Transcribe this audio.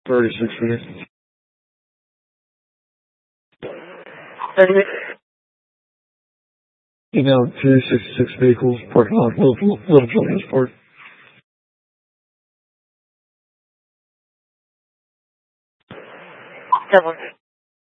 36 minutes. Email 266 vehicles, parking lot, Little Transport.